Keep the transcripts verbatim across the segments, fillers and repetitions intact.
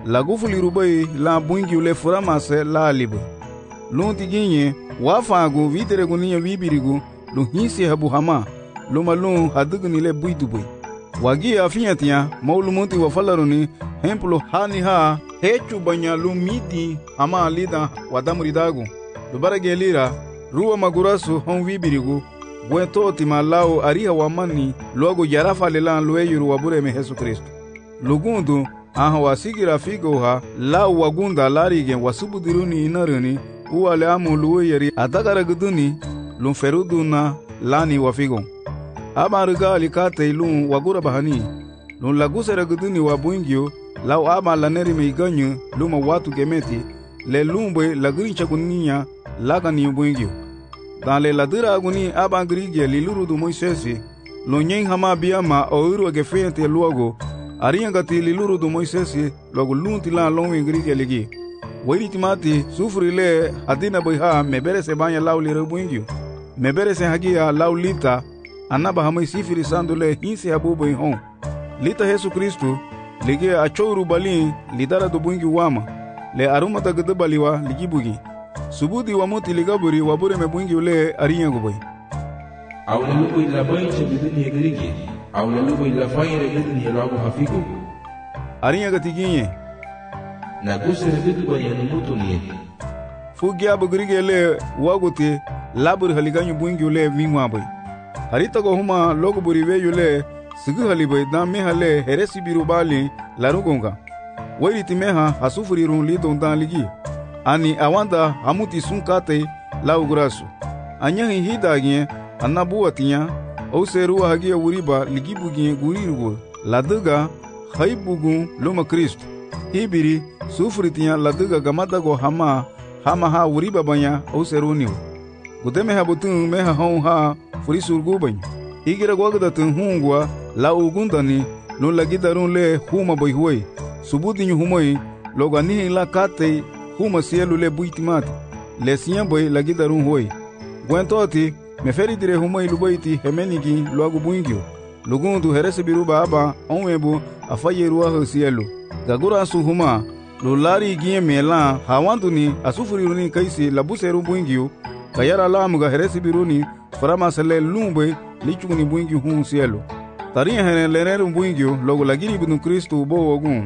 lagufuli rubai la bungi ule furamase la libu. Lunti ginye wafagu viteregu niya vibirigu lu hinsi habu hama luma lun hadugni le buidubui. Wagi afiyatia maulumunti wafalaruni hemplo hani ha hechu banya lu miti ama alida wadamuridagu. Lubara gelira ruwa magurasu hon vibirigu buento timalao ariha wamani luago yarafa lelan lueyuru wabure me Jesu Kristo. Lugundu aha wasigira figoha la wagunda larige wasubudiruni inaruni uwale amu luweyeri adagara guduni lumferuduna lani wafigo. Aba riga alikate ilun wagura bahani lun lagusera guduni wabuingyo lau aba laneri meiganyu luma watu gemeti le lumbe lagrincha guninya lagani buingyo. Dan le ladira aguni aba grige liluru du Moisesi lo nyen hama biama oiru agefente luago ariangati liluru du Moisesi logo lunti la lonwe grige legi. Wairi timati sufuri le adina boiha mebere se banya lau lire buingyo. Mebere se hagia lau lita anaba hamai sifiri sandule hinsi habu boihon. Lita Jesu Kristu lege achouru balin lidara du buingyo wama le arumata gudubaliwa ligibugi. Subudi wa moti ligaburi wabure mebungi ule ariyangu boy. Awla lugo ila bainche biduni yegerige. Awla lugo ila fayre biduni yelago hafiku. Ariyangu tiginye. Na gusere bidu bayanu mutu niye. Fugi abu grige le wagote laburi haliganyu bungi ule vingwa boy. Harita go huma logo buri we yule sigu haliboy dan meha le heresi biru bali larugonga. Wairi timeha hasufuri run lido dan ligi. Ani awanda hamuti sunkate la ugurasu. Anyahi hidagye anabuatinya au seruwa hagia uriba ligibugie gurirugo. Laduga haibugu luma Kristo. Hibiri sufritinya laduga gamadago hama hama ha uriba banya au seruniwo. Gudeme habutun meha hon ha furisurgu banya. Igira gwagdatun hungwa la ugundani no lagidarun le huma boyhuwe. Subudinyu humoi loganihi la kate huma sielu le buitimati le siyan boy lagidarun hoy gwentoti meferi dire huma ilubaiti hemenigi luagu buingyo lugundu herese biruba aba onwebu afayeru aho sielu gagura su huma lulari gie mela hawanduni asufuriuni kaisi labuseru buingyo kayara lamuga herese biruni farama sele lumbe lichuni buingyo hun sielu tariya hene leneru buingyo logo lagiri bidun Kristo bo wogun.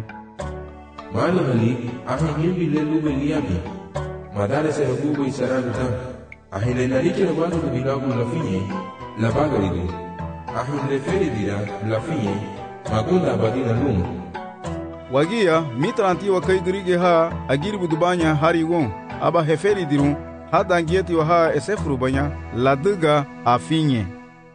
Mali hali ahi nyimbi le lube liyabi madare se hubu isarabi ta ahi le narike le wadu le bilagu la finye la bagaridu ahi le feri dira la finye magunda badina lum. Wagia mitranti wa kai grige ha agiri budubanya harigon aba heferi dirun hada ngieti wa ha esefru banya la duga afinye.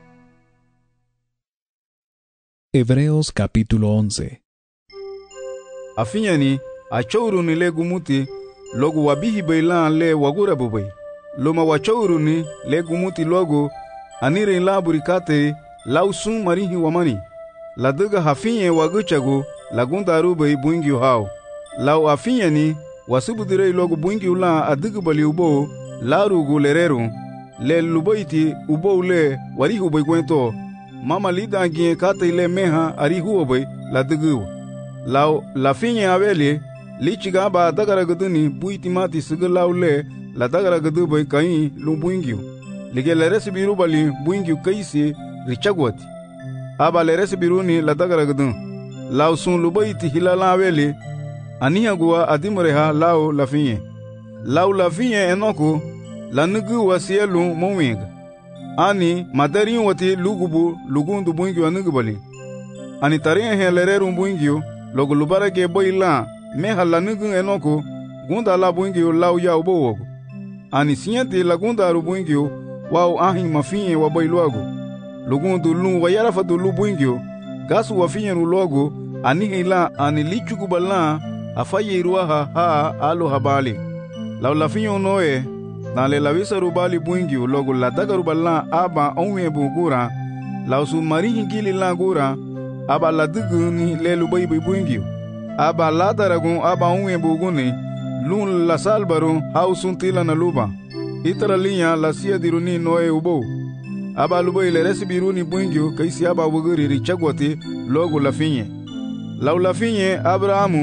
Hebreos capítulo once. Afinyani achouruni le gumuti logo wabihi bailan le wagura bubai. Loma wachouruni le gumuti logo anire la burikate lausun marihi wamani. La duga hafinye waguchago lagunda rubai buingi hao. Lau afinyani wasubudire logo buingi ula adugu bali ubo la rugu lereru le lubaiti ubo le warihu bai gwento mama lida gie kate le meha arihu bai la dugu. Lau la finye aveli lichiga ba dagara guduni buitimati sigalau le la dagara gudu bai kai lu buingyu lige le resibiru bali buingyu kaisi richagwati aba le resibiruni la dagara gudun lau sun lubaiti hilala aveli aniya guwa adimureha lau la finye lau la finye enoko la nugu wasielu mowinga ani madarin wati lugubu lugundu buingyu anugu bali ani tarin he lereru buingyu logo lubara ke boila meha lanugun enoko gunda la buingyo lau ya ubo wogo. Ani sinyati la gunda ru buingyo wau ahi mafinye wa boiluago. Lugundu lun wa yarafa du lu buingyo gasu wa finye ru logo ani hila ani lichugu bala afaye iruaha ha alo habali. Lau la finye unoe na le la visa rubali buingyo logo la daga rubala aba onwe bugura lau su marihi gili la gura aba la duguni le lubai buingyo aba la daragun aba unwe buguni lun la salbaru hausun tila na luba itara linya la sia diruni noe ubo aba lubai le resibiruni buingyo kaisi aba wuguri richagwati logo la finye lau la finye Abrahamu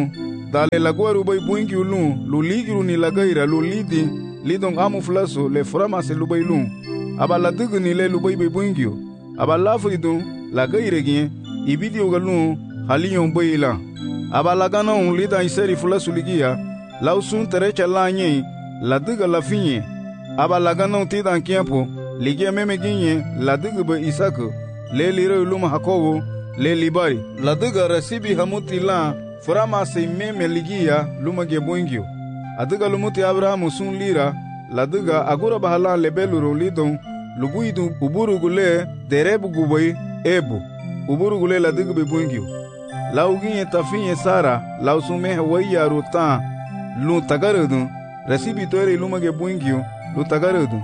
dale laguaru bay buingi ulun lu ligiru ni lagaira lu lidi lidong amu flaso le framase lu bay lun aba la dugu ni le lu bay bay buingio aba lafridun lagaire gien ibidio galun haliyon bay la aba lagana un lida iseri flaso ligia lausun terecha la nye la duga la finye aba lagana un tidan kiampo ligia meme ginye la dugu bay isaku le liro luma hakobo le libari la duga resibi hamuti la Furama se meme ligia luma ge boingio. Aduga lumuti Abrahamu sun lira, laduga agura bahala lebeluro lidon, lubuidu uburu gule derebu guboi ebu. Uburu gule laduga be boingio. Lauginye tafinye Sara, lausume hawaiya rutan, lu tagarudu, resibi toire luma ge boingio, lu tagarudu.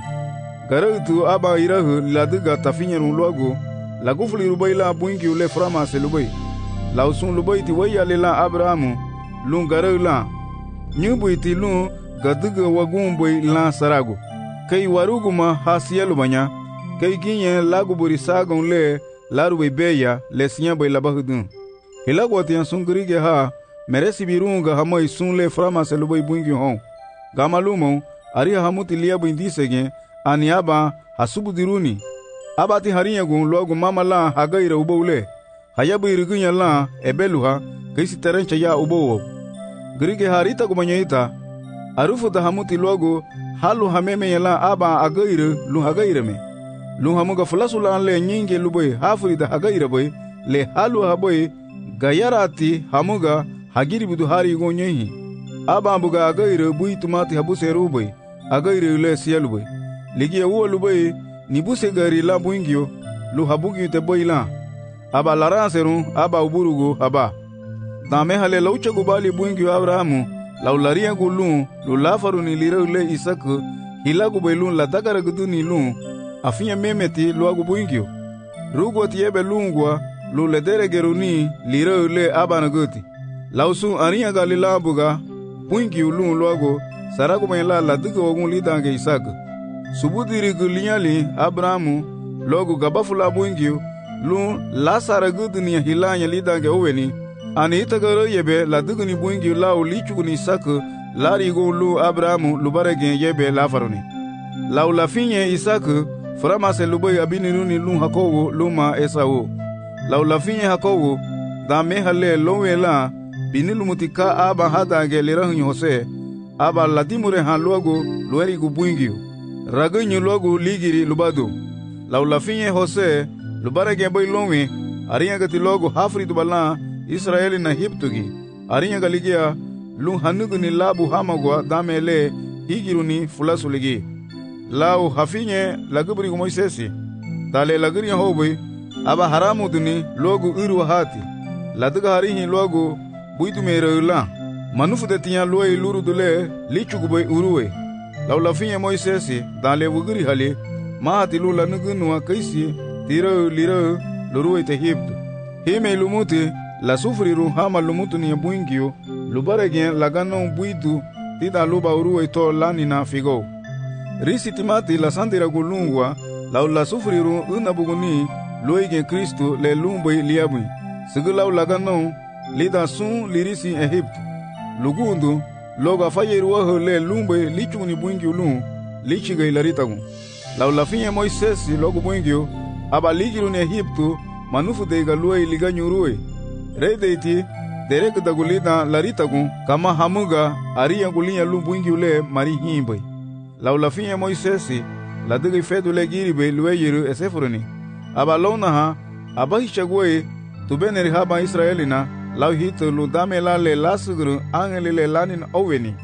Garudu aba irahu laduga tafinye lunlogo, lagufli rubai la boingio le frama se lubai. Lausun lubai ti waya lela Abrahamu lun garau la nyubui ti lun gaduga wagun boy la sarago kai waruguma hasielu banya kai ginye lagu buri sagon le laru be beya le sinya boy labahudun hilago ti sun grige ha meresi birunga hamoi sun le frama se lubai bungi hon gamalumo ari hamuti liabu indisege aniaba hasubu diruni abati harinya gun logo mama la hagaira ubole hayabu irigunya la ebeluha kaisi terencha ya ubowo grige harita gumanyaita arufu da hamuti logo halu hameme yala aba agaire lu hagaire me lu hamuga fulasu la le nyinge luboy hafuri da hagaire boy le halu haboy gayarati hamuga hagiri budu hari gonyehi aba buga agaire bui tumati habuse ruboy agaire le sielu boy ligia wo luboy nibuse gari la buingio lu habugi te boy la aba laranserun aba uburugo aba dame hale laucha gubali buingi Abrahamu laularia gulun lulafaru ni liraule Isaku hilagu belun la dagara guduni lun afinya memeti luagu buingio rugo tiebe lungwa luledere geruni liraule aba nagoti lausu aria galila buga buingi lun luago saragu mela la dugo ogun lidange Isaku subudiri gulinyali Abrahamu logo gabafula buingio lun lasara guduni hilanya lidange oweni ani itagaro yebe la duguni buingi la ulichuguni Isaku lari go lu Abrahamu lubarege yebe la faroni la ulafinye Isaku frama se lubai abiniruni lun hakowo luma Esau la ulafinye hakowo da mehale lowela binilumutika aba hadange lirahun Jose aba ladimure han logo lueri gu buingi ragunyu logo ligiri lubado la ulafinye Jose lubarege boy lonwe ariya gati logo hafri dubala Israeli na hiptugi ariya galigia lu hanuguni labu hamagwa damele higiruni fulasuligi lau hafinye lagubri Moisesi dale laguri hobi aba haramu duni logo uru hati laduga harihi logo buitu mereula manufu de tiya loy luru dule lichuguboy uruwe lau lafinye Moisesi dale wuguri hali mahati lula nugunwa kaisi tiro liro luruwe te hibdu hime lumuti la sufriru hama lumutu ni buingio lubaregen lagano buitu tida luba uruwe to lanina figo risi timati la sandira gulungwa la la sufriru unabuguni loige Kristo le lumboy liabui sigulaw lagano lida sun lirisi Egypt lugundu loga fayeru wa le lumboy lichuni buingio lun lichiga ilaritagu la la finye Moises logo buingio aba ligiru ne Egyptu manufu de galuwe liganyuruwe redeiti derek dagulida laritagu kama hamuga ariya gulinya lumbungi ule mari himbai laulafinya Moisesi la digi fedu le giribe lueyiru esefuruni aba lona ha aba hichagwe tubeneri haba Israelina lau hitu ludame la le lasuguru angelile lanin oweni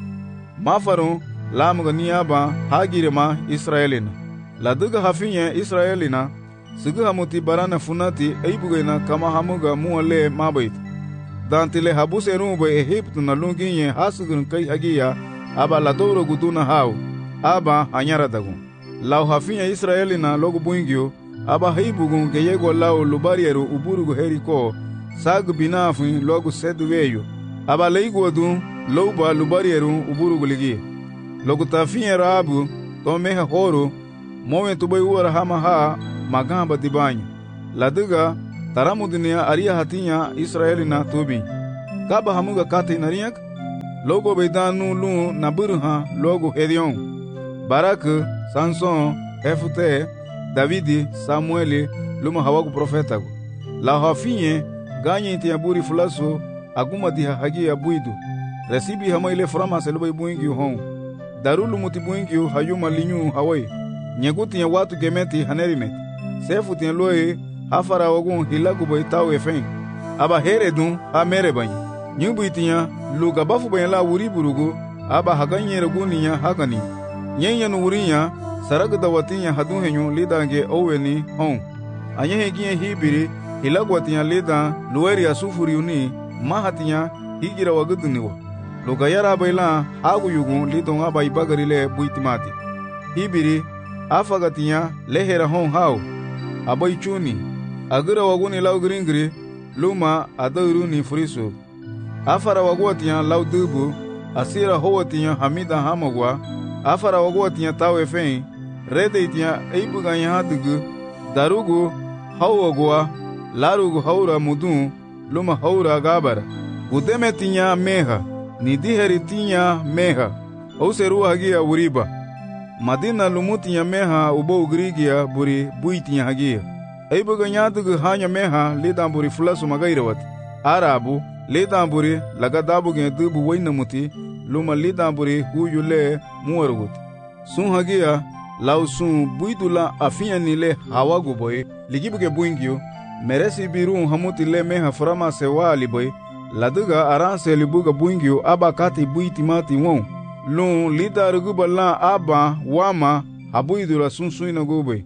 mafaru lamuga niaba hagirema Israelina la diga hafinya Israelina sugu hamuti barana funati eibugena kama hamuga muale mabait dantile habuse rumbe Egyptu na lunginye hasugun kai hagia aba la doro guduna hau aba anyara dagun lau hafinya Israelina logo buingio aba heibugun geyego lau lubarieru uburugu heriko sagu binafin logo seduweyo aba leiguadu louba lubarieru uburugu ligi logo tafinya rabu tomeha horo mowe tubai uara hama ha magamba dibanyo laduga taramu dunia aria hatinya Israelina tubi kaba hamuga kate nariyak logo be danu lu na burha logo Hedion, Barak, Samson, Hefute, Davidi, Samueli, luma hawagu profeta. La hafinye ganye inti aburi fulaso aguma di hagi abuidu. Resibi hama ile frama selubai buingi hon. Darulu muti buingi hayuma linyu hawai. Nyeguti ya watu gemeti hanerimet. Sefu tiya loe hafara wagun hilagu bai tau efen. Aba heredun ha merebanyi. Nyubu itiya luga bafu bayan la wuri burugu aba haganye reguniya hagani. Nyenya nuwurinya saragda watinya hadun henyu lidange oweni hon. Anyehe giye hibiri hilagwatinya lida lueri asufuriuni mahatinya higira waguduniwa. Luga yara baila hagu yugun lidon aba ibagarile buitimati. Hibiri afagatinya lehera hon hau. Aba ichuni. Agira waguni lau gringri luma adauruni furisu. Afara wagwatinya lau dubu asira howatinya hamida hamagwa. Afara wagwatinya tawe fein rede itinya eibuganya hadugu darugu hawagwa larugu haura mudun luma haura gabara. Gudeme tinya meha nidiheri tinya meha ouseru hagia uriba. Madina lumutinya meha ubo ugrigia buri buitinya hagia. Eibuganya hadugu hanya meha lidan buri fulasu magairawati. Arabu lidan buri lagadabu gen dubu wainamuti luma lidan buri huyule muwaruguti. Sun hagia lau sun buidula afinya nile hawagu boy ligibuge buingyo meresi birun hamuti le meha frama sewa aliboy laduga aranse libuga buingyo aba kati buiti mati won lun lida ruguba la aba wama habuidula sun suina gube.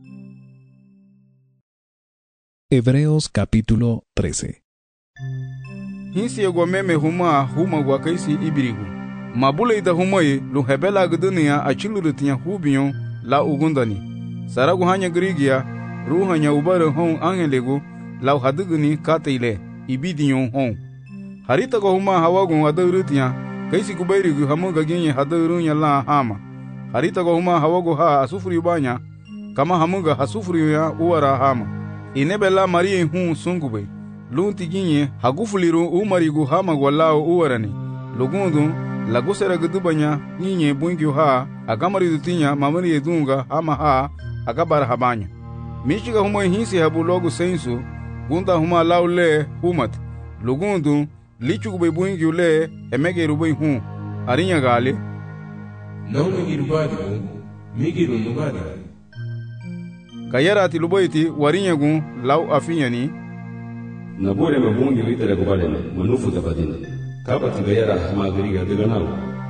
Hebreos capítulo trece. Hinsi yagwa meme huma huma gwa kaisi ibirigu. Mabule ida humoye lu hebela guduniya achilurutinya hubiyon la ugundani. Saragu hanya grigia ruhanya ubare hon angelegu lau haduguni kateile ibidiyon hon. Harita go huma hawagun adurutinya kaisi kubairigu hamuga genye hadurunya la hama. Harita go huma hawagu ha asufuri banya kama hamuga hasufuri ya uwara hama. Inebela marie hun sungube. Lunti ginye hagufuliru umarigu hama gwalao uwarani. Lugundu lagusera gudubanya nyinye buingyo ha agamari dutinya mamari edunga ama ha agabara habanya. Michiga humo hinsi habu logu sensu gunda huma laule humat. Lugundu lichugube buingyo le emege rubay hun arinya gali. Naume girubadi gu migiru nugadi. Gayarati luboyti warinya gun lau afinyani. Nabure mabungi witere kubalene manufu tabadine. Kaba tigayara hamagiriga diganaru.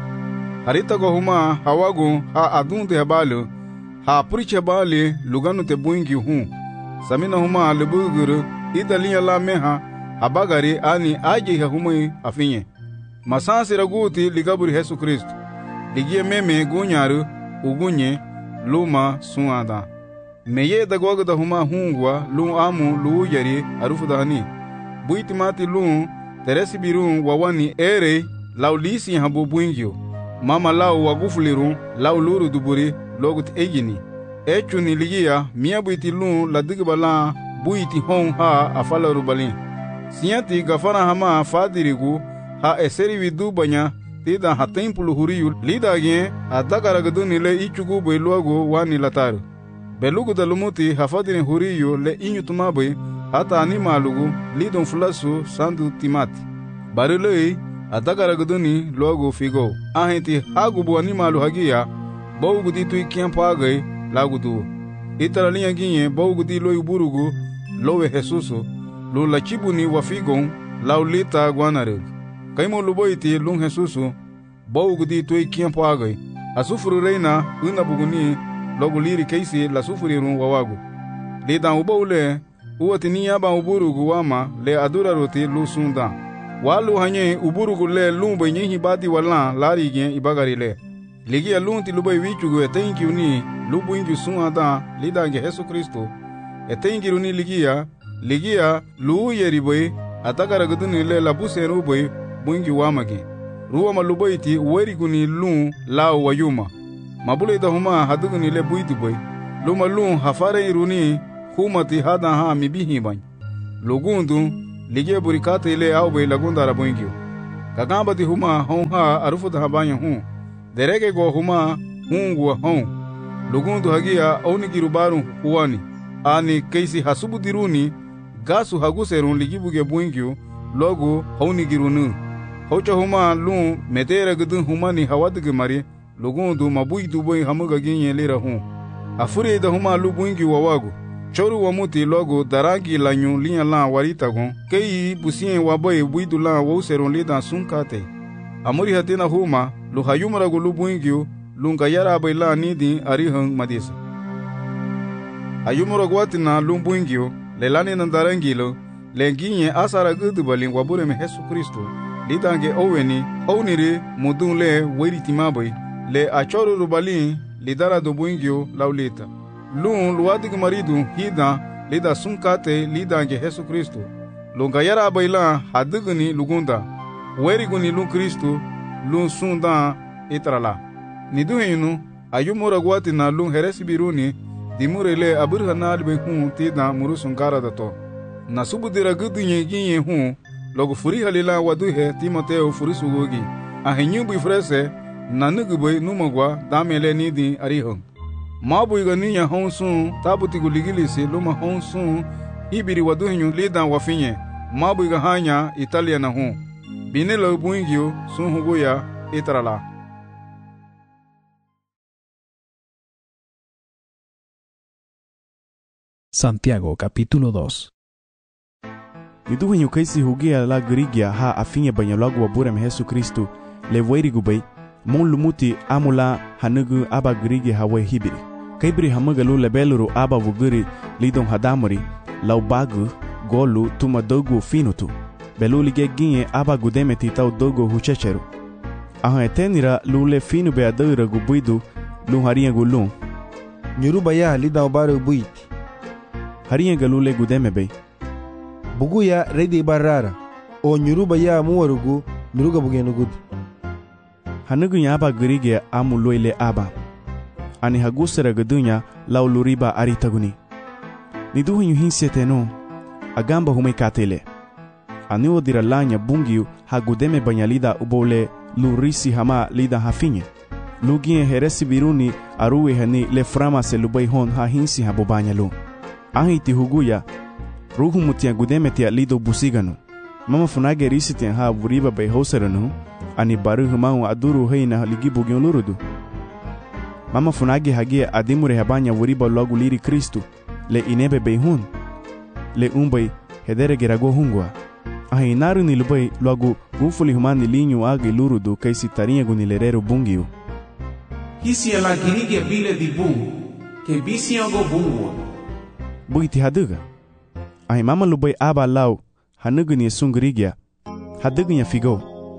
Harita go huma hawagu ha adunde habalu ha puriche bali luganu te buingi hun. Samina huma lebuguru idalinya la meha habagari ani aje ha humai afinye. Masansi raguti ligaburi Yesu Kristo. Ligie meme gunyaru ugunye luma suada. Meye dagwaga da huma hungwa lu amu lu yari arufu dahani. Buitimati lu teresi birun wawani ere laulisi habu buingyo. Mama lau wagufuliru lau luru duburi logut egini. Echu niligia mia buiti lu ladigibala buiti hon ha afala rubalin. Siyati gafara hama fadirigu ha eseri vidu banya tida ha tempulu huriyu lidagye adagaragaduni le ichugu beluago wani lataru. Belugu dalumuti hafadini huriyu le inyutumabe hata animalugu lidon fulasu sandu timati. Barilei adagaragaduni logo figo. Ahenti hagubu animalu hagia bawgudi tui kiampagai lagudu. Itaralinha ginye bawgudi loi burugu lowe Jesusu lu lachibuni wafigon laulita guanareg. Kaimo luboiti lung Jesusu bawgudi tui kiampagai. Asufuru reina unabuguni logo liri keisi la sufurirun wawagu. Lidan ubaule uwatini yaba uburugu wama le adura roti lu sunda. Walu hanye uburugu le lumba nyehi bati wala lari gen ibagari le. Ligia lunti lubai wichugu etenki uni lubu ingi sunada lidange Yesu Kristo. Etenki uni ligia ligia lu yeribai atakara guduni le labuse rubai buingi wamagi. Ruwa malubaiti uweriguni lun lao wayuma. Mabule ida huma haduguni le buitu boy. Luma lun hafare iruni humati hada ha mibihi bany. Lugundu ligie burikate ile au boy lagunda rabuingyo. Gagamba ti huma hon ha arufu da habanya hun. Derege go huma hungwa hon. Lugundu hagia oni girubaru huani. Ani keisi hasubu diruni gasu haguserun ligibuge buingyu logo honi girunu. Hocha huma lun medera gudun huma ni hawadige mari lugundu mabui duboi hamuga ginye lira hun. Afuri da huma lu buingyu wawagu. Choru wamuti logo darangi lanyu linya la warita gon. Kei busien waboy buidu la wauserun lida sunkate. Amuri hatina huma lu hayumara gu lu buingyu lunga yara baila nidi arihang madisa. Ayumura guatina lumbuingyo, lelani nandarangilo, lenginye asara gudubalin wabure me Jesu Kristo, lidange oweni, owniri mudun le weritimabai, le achoru rubalin, lidara dobuingyo laulita. Lun luadig maridu hida, lida sunkate lidange Jesu Kristo, lunga yara baila hadiguni lugunda, weriguni lun Kristo, lun sunda itrala. Niduhinu, ayumura guatina lun heresibiruni, dimurele aburhana be hun tida murusun garadato nasubudira gudunye ginye hun logo furi halila waduhe Timoteo furisugogi ahenyu bu frese nanuguboy numagwa damele nidi arihon mabu iganinya honsun tabuti guligilisi luma honsun ibiri waduhenyu lida wafinye mabu igahanya Italia na hun binelo buingyo sun hugoya itrala. Santiago capítulo dos. Niduhenyu kaisi hugia la grigia ha afinye banyalagu waburem Jesu Kristo le weirigubai mon lumuti amula hanugu aba grigia hawe hibiri. Kaibri hamagalu lebeluru aba wuguri lidon hadamuri lau bagu golu tuma dogu finutu. Belu lige ginye aba gudemeti tau dogo huchecheru. Ahan etenira lule finu be adura gubuidu lu harinha gulun. Nyuruba ya lidao baru buiti. Harinha galule gudeme bei. Bugu ya redi barara. O nyuruba ya muwarugu nuruga bugenugud. Hanugu ya aba grige amu loile aba. Ani hagusera gadunya lau luriba aritaguni. Niduhenyu hinseteno. Agamba humekatele. Ani odira lanya bungiu hagudeme banyalida ubole lurisi hama lida hafinye. Lugie heresi biruni aruwe hani le frama se lubai hon ha hinsi habobanyalu. Ahiti huguya ruhu mutia gudemetia lido busiganu. Mama funage risitian ha vuriba bai hoseranu ani baru humau aduru heina ligibu gyolurudu. Mama funage hagia adimure habanya vuriba logu liri Kristu le inebe bai hun le umbai hedere gerago hungwa. Ahi naru ni lubai logu gufuli humani linyu agi lurudu kaisi tarinha gunilereru bungiu. Hisi la girige vile di bungu ke bisi ango bungu. Buiti haduga. Ahi mama lubai aba lau hanugu ni sungrigia. Hadugu nya figo.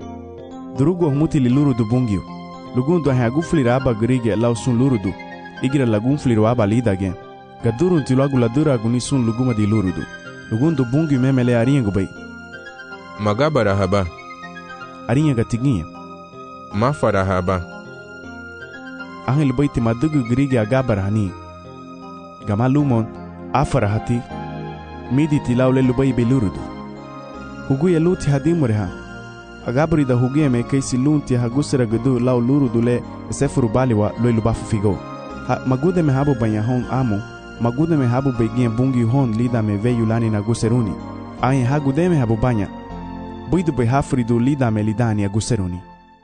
Durugu humuti li lurudu bungiu. Lugundu ahi agufli aba grigia lau sun lurudu. Igira lagunfli aba lidage. Gaduru nti lagu ladura guni sun luguma di lurudu. Lugundu bungiu memele arinha gubai. Magabara haba. Arinha gatiginha. Mafara haba. Ahi lubai ti madugu grigia agabara hani. Gamalumon afara hati. Midi ti laule lubai belurudu. Huguya luti hadimureha. Agabari da huguya me kaisi lunti hagusera gudu lau lurudu le sefuru baliwa loi lubafu figo. Ha magude me habu banya hon amu. Magude me habu begien bungi hon lida me veyu lani na guseruni. Ahi hagude me habu banya. Buidu be hafridu lida me lidani a guseruni.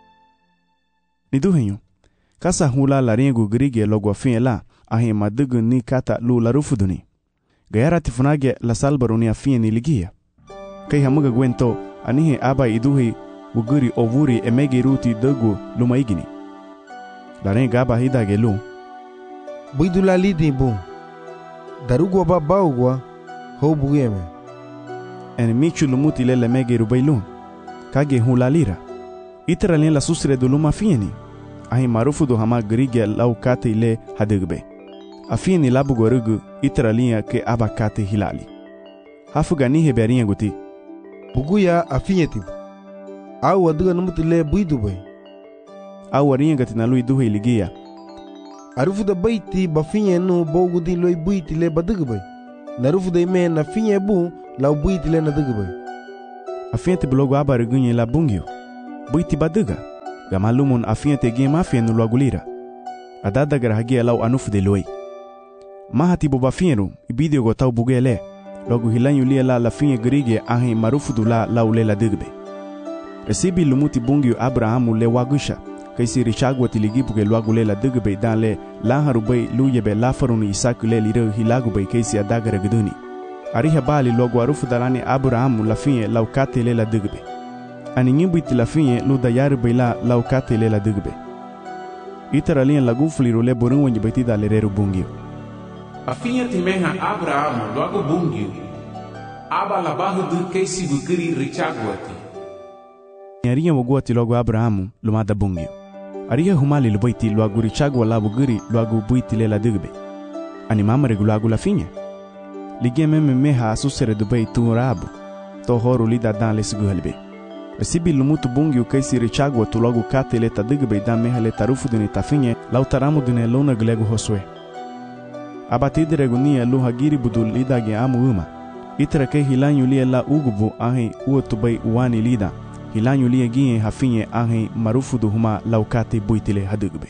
Niduhenyu. Kasa hula la riengu grige logo afin la. Ahi madugu ni kata lu larufuduni. Gayara tifunage la salbaruni afin ni ligia. Kai hamuga gwento anihe aba iduhi uguri ovuri emegi ruti dogu lumaigini. Daren gaba hidage lu. Buidula lidi bun. Darugwa ba baugwa ho bugeme. En michu lumuti lele megi rubailun. Kage hula lira. Itera lien la susre du luma fieni. Ahi marufu do hama grige lau kate ile hadugbe. Afieni labu gorugu itera linha ke aba kate hilali. Hafuga nihe berinha guti. Buguya afinyetibu. Au waduga numuti le buidu bay. Au warinha gatina lui duhe iligia. Arufu da baiti bafinye nu bogudi loi buiti le badugu bay. Narufu da ime na finye bu lau buiti le nadugu bay. Afinyetibu logo aba rugunye la bungio. buiti baduga, gama lumon afia te gien mafia no logo lira. Adadagar hagia lau anufu de loi. Maha tibo bafienru, ibidio go tau bugele, logo hilanyu lia la lafinha grige ahe marufu du la lau lela digbe. Recibi lumuti bungio Abrahamu le wagusha, kaisi richagwa tiligipuge logo lela digbe dan le laharubay luyebe lafaruni isaku le liro hilagubay kaisi adagara guduni. Ariha bali logo arufu dalani Abrahamu lafinha lau kate lela digbe. Ani nyimbuiti lafinha lu dayaru bayla lau kate lela digbe. Itara lian lagufliru le borun wenye betida lereru bungio. Afinha timeha Abrahamu logo bungio. Aba labahu du kaisi bukiri richagwati. Ariha waguati logo Abrahamu lumada bungio. Ariha humali lubaiti logo richagwa la bugiri logo buiti lela digbe. Ani mama regu logo lafinha. Ligia meme meha asusere dubai tu rabu. To horu lida dan le siguhelbe. Recibi lumutu bungio kaisi richagwa tu logo kate le tadigbe dan meha le tarufu duni tafinha lau taramu dune luna glego hoswe. Abatide regunia lu hagiri budul lida ge amu uma. Itra ke hilanyu lia la ugubu ahe uotubai uwani lida. Hilanyu lia gie hafinye ahe marufu du huma laukate buitile hadugbe.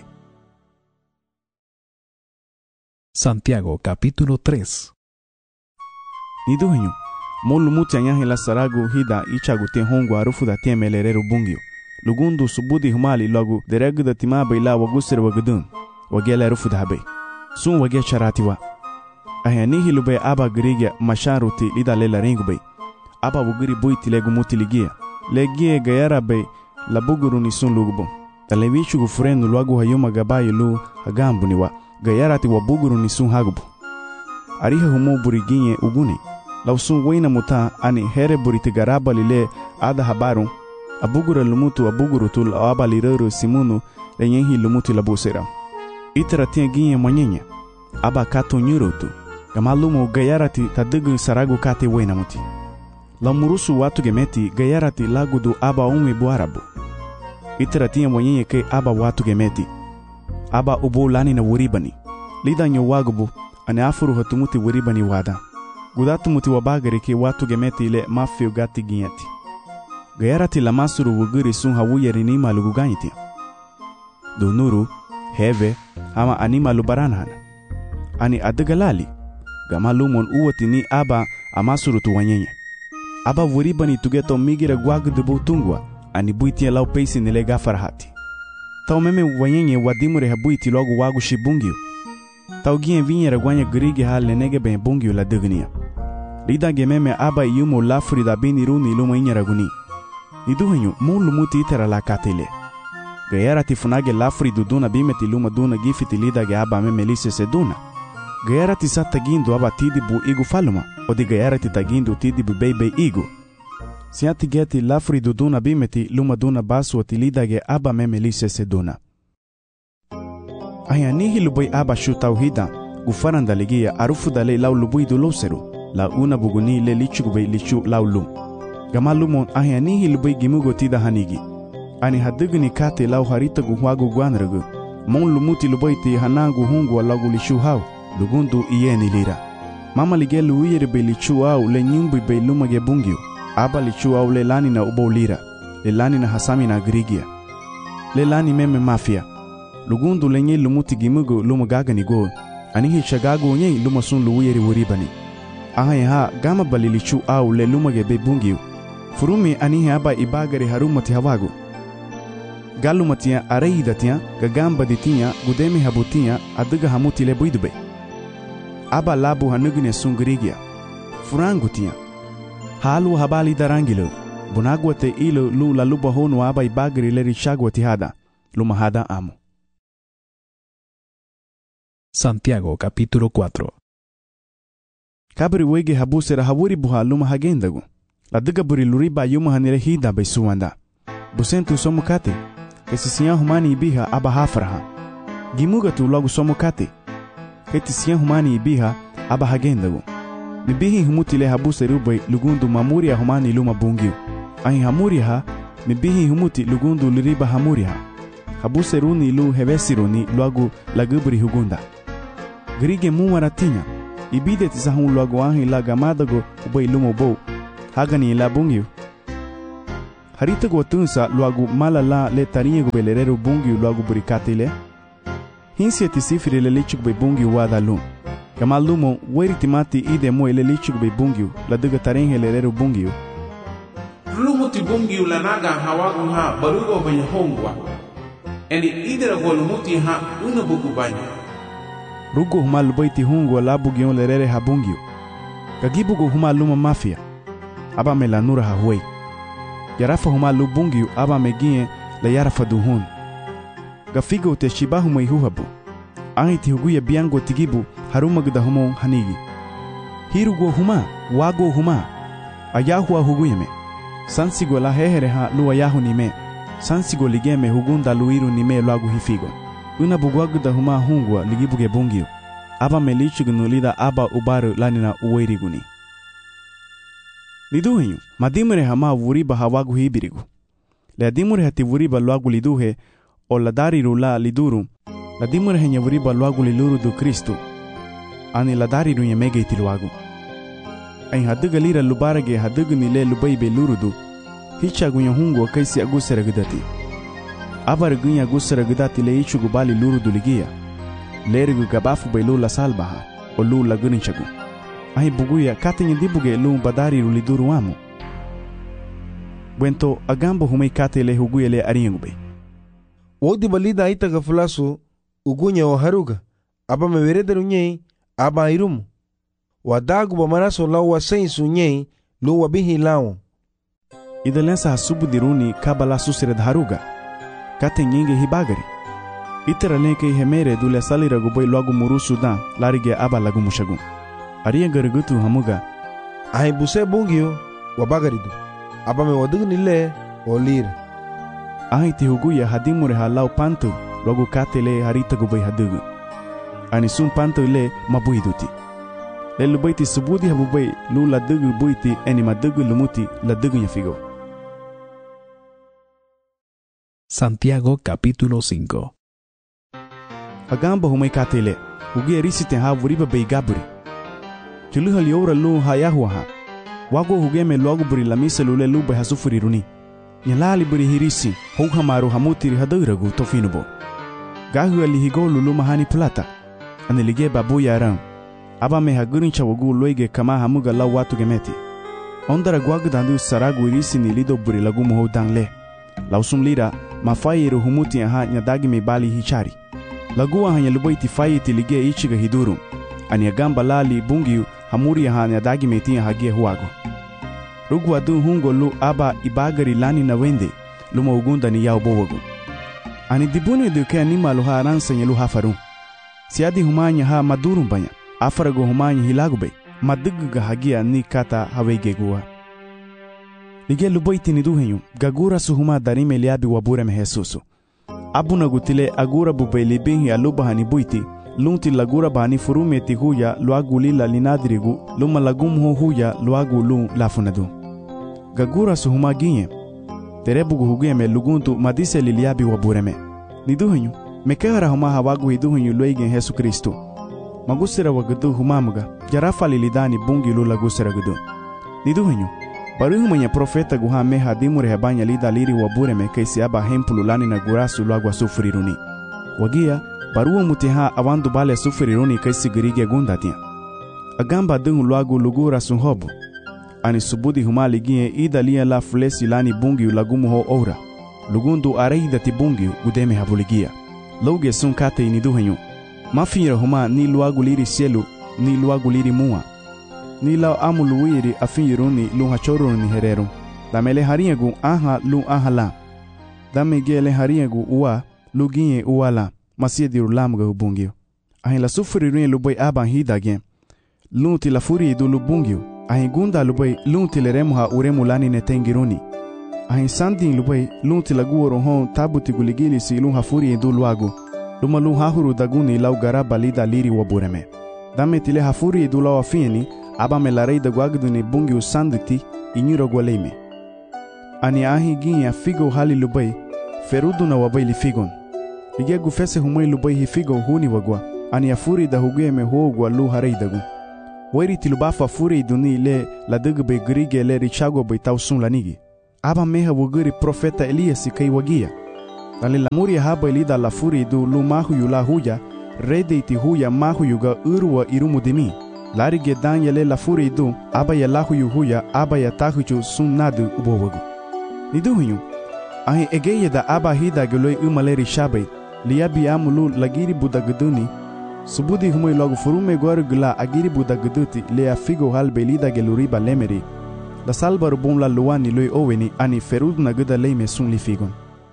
Santiago capítulo tres. Niduhenyu, molu muti anyahe la saragu hida ichagu te hongu arufu da tieme lereru bungio. Lugundu subudi humali logu deregu da timabe ila wagusir wagudun. Wagele arufu da habe. Sun wage charatiwa. Ahanihi lube aba girigia masharuti lida lela ringube. Aba wugiri buiti legu muti ligia. Legie gayara be labuguru ni sun lugubo. Talevichu gufurenu luagu hayuma gabayi lu hagambuniwa. Gayarati wabuguru ni sun hagubu. Ariha humu buriginye uguni. Lau sun wena muta ani here buriti garaba lile ada habaru. Abugura lumutu abuguru tul aba lirero simunu lenyehi lumutu labusera. Itara tia ginye mwanyenye. Aba kato nyurotu. Gamalumu gayarati tadugu saragu kate wena muti. La murusu watu gemeti gayarati lagudu aba ume buarabu. Itara tia mwanyenye ke aba watu gemeti. Aba ubu lani na wuribani. Lida nyo wagubu ane afuru hatumuti wuribani wada. Gudatu muti wabagari ke watu gemeti ile mafio gati ginyati. Gayarati la masuru wugiri sun hawuyeri ni malugu ganyitia. Dunuru, heve, ama anima lubaranhana. Ani adagalali. Gama lumon uwati ni aba amasuru tuwanyenye. Aba wuribani tugeto migira gwagudubu tungwa. Ani buitia lau peisi nile gafarahati. Tau meme wanyenye wadimure habuiti logo wagu shibungio. Tau gien vinyera gwanya grigi hale nege ben bungio la dugnia. Lida gememe aba yumo lafuri da bini runi luma inyera guni. Niduhenyu mulu muti itera la katele. Gayara tifunage lafuri duduna bimeti luma duna gifiti lida ge aba meme lise seduna. Gayara tisa tagindu aba tidibu igu faluma. Odi gayara titagindu tidibu bebe igu. Siati geti lafuri duduna bimeti luma duna basu ati lida ge aba meme lise seduna. Ayanihi lubui aba shu tauhida. Gufaranda ligia arufu dale lau lubui du loseru. La una buguni le lichu gube lichu lau lum. Gamalumon ayanihi lubui gimugo tida hanigi. Ani haduguni kate lau harita guhuagu guanragu. Mon lumuti lubui ti hanagu hungu lagu lichu hau. Lugundu iye lira. Mama lige luire be lichu au le nyumbu be lumage bungio. Aba lichu au le lani na ubo lira. Le lani na hasami na grigia. Le lani meme mafia. Lugundu lenye lumuti gimugo lumagaga ni go. Anihi chagago nye lumasun luire wuribani. Ahaye ha gama bali lichu au le lumage be bungio. Furumi anihi aba ibagari harumati hawagu. Galumatia areidatia gagamba ditia gudeme habutia aduga hamuti le buidube. Aba labu hanugine sungrigia. Furangutia. Halu habali darangilo. Bunagwate ilo lu la luba honu aba ibagari le richagwati hada. Lumahada amo. Santiago capítulo cuatro. Kabri wege habusera hawuri buha luma hagendagu. La duga buri luriba yuma hanire hida bay suwanda. Busentu somukate. Kesisiyan humani ibiha aba hafraha. Gimuga tu logo somukate. Ketisiyan humani ibiha aba hagendagu. Mibihi humuti le habusera ubay lugundu mamuria humani luma bungio. Ahi hamuria ha, mibihi humuti lugundu luriba hamuria ha. Habuseruni lu hevesiruni logo lagubri hugunda. Grige mumaratinya. Ibide tisahun logo ahi lagamadago ubay lumo bo. Hagani la bungio. harita go tunsa luagu malala le tarinha go belerero bungi luagu burikatile hinsia tisifire le lichuk be bungi wada lu kamalumo weri timati ide mo ele lichuk be bungi la duga tarinha lerero bungi lumo ti bungi la naga hawagu ha barugo banya hongwa eni idera go lumuti ha una bugu banya rugo huma lubaiti hungwa la bugi on lerere ha bungi kagibu go huma luma mafia aba melanura ha huei yarafa huma lu bungi aba megie la yarafa duhun gafigo te shibahu mai huhabu ahiti huguya biango tigibu haruma gda humo hanigi hirugo huma wago huma ayahu huguyeme sansigo la hehere ha lu ayahu nime sansigo ligeme hugunda luiru nime lagu hifigo una bugwagu da huma hungwa ligibuge bungi aba melichugnu lida aba ubaru lanina uweiriguni liduhenyu madimure hama vuriba hawagu hibirigu le adimure hati vuriba luagu liduhe o la dariru la liduru la dimure henya vuriba luagu liluru du Kristu ani la dariru nyemege iti luagu ay haduga lira lubarage haduga nile lubaibe lurudu hicha gunya hungu kaisi agusera gudati abar gunya agusera gudati le ichu gubali lurudu ligia lerigu gabafu bailu la salbaha o lu la guninchagu ay buguya katenya dibuge lu badariru liduru wamu Bwento agambo humei kate le huguye le ariengube. Wodi balida itaga fulasu ugunya wa haruga. Aba mewerederu nyei aba irumu. Wadagu ba maraso lau wa sensu nyei lu wa bihi lau. Idalensa hasubu diruni kabala susire haruga. Kate nyinge hibagari. Itera lenke hemere dule salira guboi luagu muru sudan larige aba lagu mushagu. Ariengari gutu hamuga. Ahi buse bungio wa bagaridu. Aba me wadugu nile olir. Ahi ti huguya hadimure halau pantu logo katele harita gubai hadugu. Ani sun pantu le mabuiduti. Le lubaiti subudi habubai lu la dugu buiti eni madugu lumuti la dugu nyafigo. Santiago capítulo cinco. Agamba humai katele huguya risite ha vuriba bei gaburi. Chulu haliora lu hayahuaha. Wago hugeme logo buri la misa lule lube hasufuri runi. Nyalali buri hirisi houha maru hamutiri haduragu tofinubo. Gahu alihigo lulu mahani plata. Anilige babu yaran. Aba me hagurin chawagu loige kama hamuga lau watu gemeti. Ondara guagu dandu saragu irisi ni lido buri lagu muho dangle. Lausum lira mafayiru humuti aha nyadagi me bali hichari. Lagu aha nyalubaiti fayiti lige ichiga hidurum. Ani agamba lali bungiu hamuri aha nyadagi meti hagie huago. Rugu adu hungo lu aba ibagari lani na wende luma ugunda ni yao bowagu. Ani dibune duke anima luha aransa nye luha farum. Siadi humanya ha madurum banya. Afarago humanya hilagube. Maduguga hagia ni kata hawege gua. Lige lubaiti ni duhenyu. Gagura suhuma darime liabi wabure mehesusu. Abuna gutile agura bube libinhi alubaha ni buiti. Lunti lagura bani furumeti huya luagu lila linadirigu luma lagumho huya luagu lu lafunadu. Gagura suhuma ginye. Terebugu huguye me luguntu madise liliabi wabureme. Niduhenyu. Mekehara huma hawagu hiduhenyu luigen Yesu Kristu. Magusira wagadu humamuga. Jarafa lilidani bungi lu lagusira gudu. Niduhenyu. Baruhumanya profeta guha meha dimure hebanya lida liri wabureme kaisi aba hempulu lani na gurasu luagwa sufuriruni. Wagia. Barua mutiha awandu bale sufuriruni kaisi girige gundatia. Agamba dungu luagu lugura sunhobu. Ani subudi humali gie ida lia la fulesi lani bungi ulagumu ho ora. Lugundu areida ti bungi gudeme habuligia. Loge sun kate iniduhenyu. Mafira huma ni luagu liri sielu ni luagu liri mua. Ni lao amu luwiri afinyiruni lu hachoruni hereru. Damele hariegu aha lu aha la. Dame gele hariegu uwa lu gie uwa la. Masia diru lamga hubungio. Ahin la sufuriruni lubai aban hidage. Lunti la furi du lubungio. Ahin gunda lubai lunti le remuha uremu lani netengiruni. Ahin sandin lubai lunti la guoro hon tabuti guligili si lunha furi du luagu. Luma lu hahuru daguni lau garaba lida liri wabureme. Dame tile hafuri du lau afieni abame la rei da guagduni bungio sanditi inyuro gualeime. Ani ahin ginya figo hali lubai ferudu na wabai li figon. Lige gufese humai lubai hifigo huni wagwa. Ani afuri da huguye me huogwa lu harei dagu. Wairi tilubafa furi iduni le la dugu be grige le richago be tau sun lanigi. aba meha wuguri profeta Elias kai wagia. Dali la muri haba ilida la furi du lu mahu yu la huya, rede iti huya mahu yuga urwa irumu demi. Lari ge dan yale la furi du, aba ya lahu yu huya, aba ya tahuju sun nadu ubo wagu. Nidu hunyu, ahi egeye da aba hida geloi umaleri shabai, liabi amulu lagiri budaguduni, subudi humoi logo furume gwaru gula agiri budaguduti lea figo halbe lida geluriba lemeri, da salbaru bom la luani loi oweni ani ferud naguda leime sun li figon.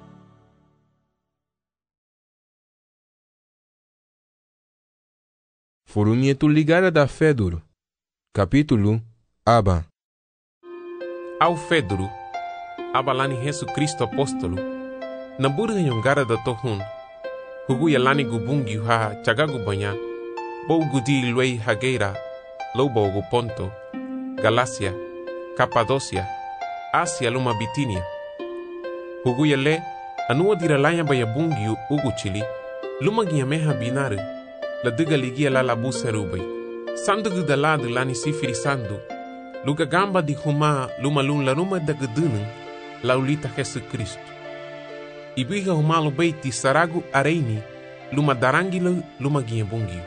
Forunietu ligada da Fédoro. Capítulo Aba. Ao Fédoro, abalani Jesu Cristo apóstolo, na burga yongara da tohun, hugu yalani gubungi ha chagagu banha, bou gudi luei hageira, louba gu Ponto, Galácia, Capadócia, Ásia luma Bitínia. Hugu yale, anua diralanya baya bungi ugu chili, luma giameha binare, la diga ligia la labu serubai. Sandu da lado lani sifiri sandu, luga gamba di huma luma lun la ruma da gudunung, la ulita Jesu Cristo. Ibiga humalo beiti saragu areini, luma darangilo luma gia bungiu.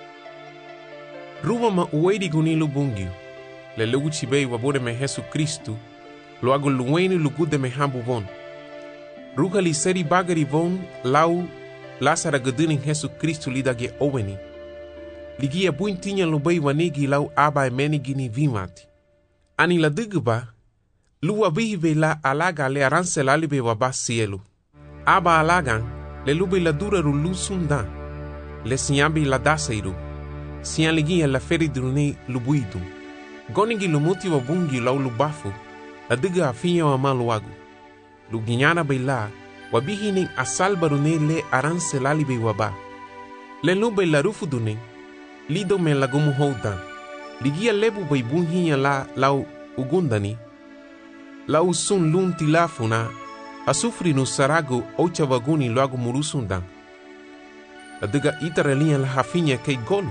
Ruba ma uedi gunilu bungiu, le lugu chibei wabore me Jesu Cristo, lo agu luweni lugude me hambu von. Ruga li seri bagari von, lau Lásara gadunin Jesu Cristo lidage oweni. Ligia buintinha lubei wanegi lau aba emenigi ni vimati. Ani la digba, luwa vihive la alaga le aranse lalibe waba cielo. Aba alagan, le lube la dura rulu sundan. Le siambi la daseiru. Sian ligia la feri drune lubuidum. Gonigi lumuti wabungi lau lubafu. La diga afinha wa maluagu. Luginyana beila, wabihining asal barune le aranse lalibe waba. Le lube la rufu dune, lido me la gumu houdan. Ligia lebu bai bunhinya la lau ugundani. Lau sun lun tilafuna, asufri no sarago ocha vaguni loago murusundan. La diga itaralinha la hafinha kei golu.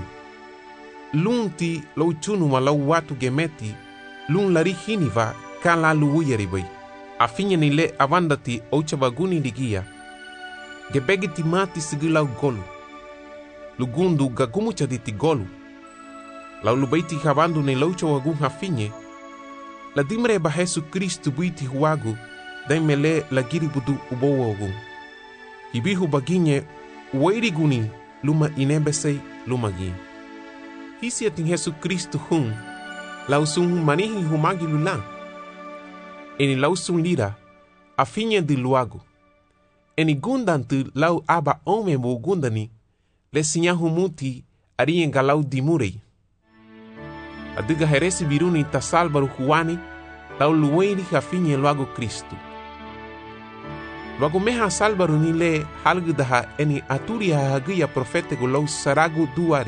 Lunti lau chunu ma lau watu gemeti, lun lari hiniva ka la luuyari bai. Afinha ni le avandati ocha vaguni ligia. Gebegiti mati sigi lau golu. Lugundu gagumu chaditi golu. Lau lubaiti havandu ni laucha wagun hafinye. La dimre ba Jesu Cristo buiti huagu. Dai mele la giribudu ubowa ogun. Hibihu baginye uwairi guni luma inebesei luma gin. Hisi atin Jesu Cristo hun. Lau sun manihi humagi lulan. Eni lau sun lira, afinha de luago. Eni gundantu lau aba ome mo gundani, le sinyahu muti arien galau dimurei. Adiga heresi biruni ta salvaru huani, lau luweni afinha luago Cristo. Luago meha salvaru ni le halgudaha eni aturi hagia profetego lau saragu duari.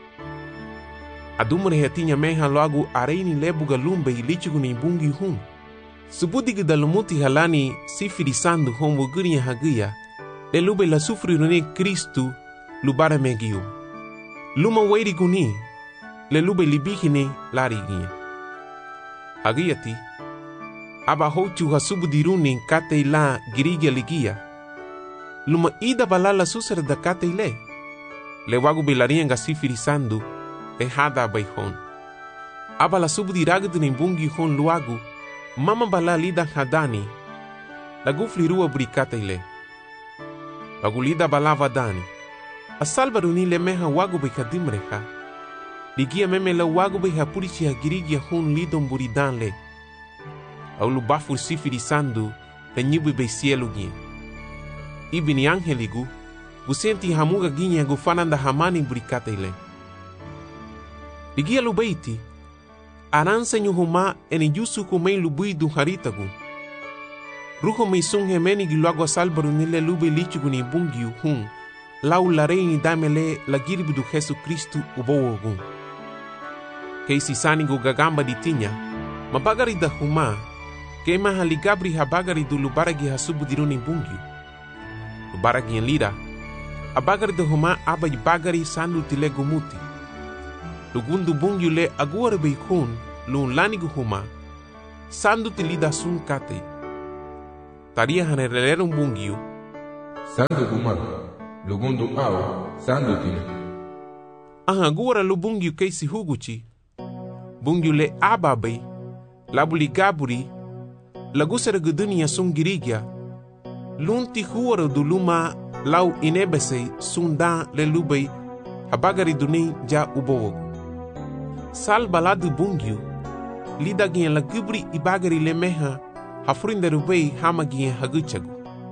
Adumre hetinha meha luago areini lebuga lumbe ilichigu ni bungi hun. Subudig da lumuti halani sifirisando homo guria hagia, le lube la sufri rune Cristo lubara megiu. Luma weiri guni, le lube libihine larigia. Hagiati, aba hochu hasubudiruni kate la girigia ligia. Luma ida balala susar da kate le. Le wagu belarianga sifirisando, e hada baihon. Aba la subudiragdu nimbungi hon luagu, mama bala lida hadani, la gufli rua bricata ile. Lagu lida bala vadani, a salvaru ni le meha wagu be kadimreha, ligia meme la wagu be hapurichi hagirigia hun lidon buridan le. Au lubafur sifirisando, le nyibu be cielo gien. Ibini angeligu, busenti hamuga ginha gufananda hamani bricata ile. Ligia lubeiti, aransa nyuhuma eni yusu kumei lubui du haritagu. Ruho mei sun hemeni giluago salbaru nile lube lichigu ni bungiu hun, lau larei ni damele la giribu du Jesu Cristo ubowogun. Keisi sanigu gagamba di tinya, mabagari da huma, ke maha ligabri habagari du lubaragi hasubu diruni bungiu. Lubaragi en lira, abagari da huma abai bagari sandu tile gumuti. Lugundu bungiu le aguare beikun, lun lanigu huma, sandu tilida sun kate, taria hanerelero bungiu. Santo kumar, lugundu awa, santo tina. Aha gura lu bungiu keisi huguchi. Bungiu le ababai, labuli gaburi, lagusera gudunia sungirigia. Lunti huara du luma lau inebese sundan le lubai habagari duni ja ubowogu. Sal baladu bungiu, lidagien la gubri ibagari le meha hafrinderubei hamagien haguchagu.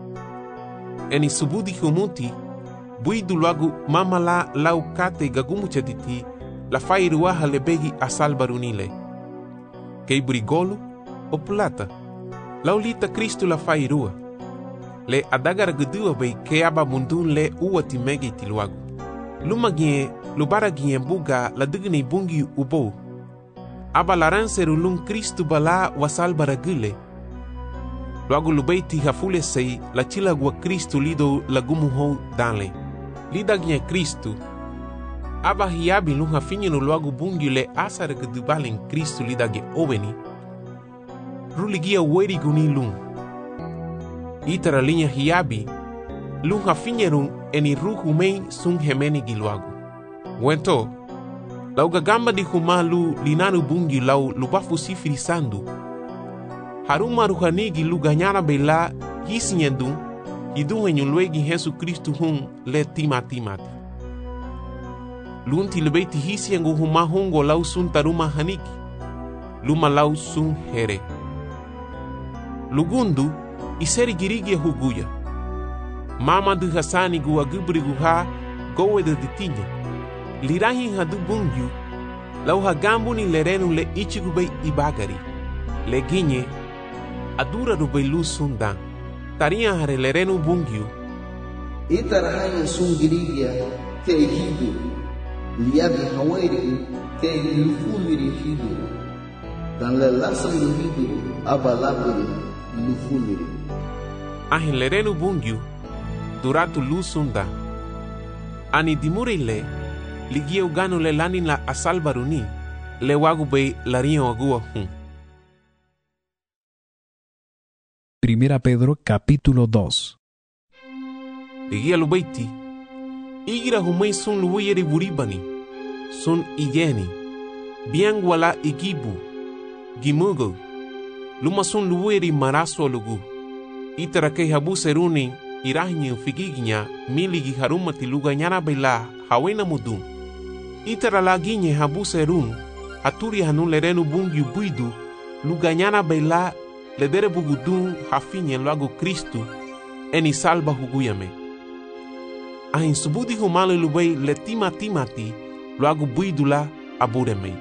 Eni subudi humuti, bui dulagu mamala lau kate gagumuchatiti la fairuaha lebegi asal barunile. Kei brigolu o plata, lau lita Kristu la fairua. Le adagara gudua bei ke aba mundun le uati megi tiluagu. Luma gien, lubara gien buga la digni bungi ubo. Aba laranseru lung Kristu bala wasal baragule. Luagu lubeiti hafule sei la chila gua Kristu lido lagumuho danle. Lida gien Kristu. Aba hiabi lung hafinyenu luagu bungi le asara gudubalen Kristu lida ge oveni. Ruligia weri guni lung. Itara linha hiabi, lung hafinyerung eni ruhu mei sung hemeni giluagu. Wento, lau gagamba di humalu linanu bungi lau lubafu sifiri sandu. Haruma ruhanigi lu ganyara bela hisinyendung, hidung henyulwegi Yesu Kristu hung le tima timati. Lunti lebeiti hisiyengu huma hungo lau sun taruma haniki, luma lau sun here. Lugundu, iseri girigia huguya. Mama du hasani gua gubri guha gowe de ditinya. Lirahi hadu bungyu, lau hagambu ni lerenu le ichigubei ibagari. Le ginye, adura rubei lu sundan. Taria hare lerenu bungyu. Itarahanyo sun girigia te hidu. Liabi hawairi te lufumiri hidu. Dan le lasam lu hidu abalaburi lufumiri. Ahin lerenu bungyu, duratu lusunda. Ani dimurile, ligio gano le lanin la asalbaruni, le wagube larion agua hun. Primera Pedro capítulo dos. Ligia lubeiti, igira humei sun luweyeri buribani, sun igeni, bien wala igibu, gimugo, luma sun luweyeri maraso lugu. Itara ke habu seruni irahinyo figiginya miligi haruma tiluga nyana bela hawena mudun. Itara laginye habu serun haturi hanu lerenu bungi buidu luga nyana bela ledere bugudun hafinye lago Kristu eni salba huguyame. Ahin subudi humale lubei letima timati lago buidu la abureme.